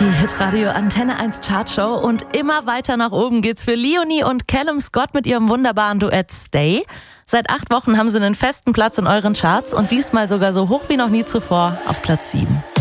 Die Hitradio Antenne 1 Chartshow und immer weiter nach oben geht's für Leonie und Callum Scott mit ihrem wunderbaren Duett Stay. Seit 8 Wochen haben sie einen festen Platz in euren Charts und diesmal sogar so hoch wie noch nie zuvor auf Platz 7.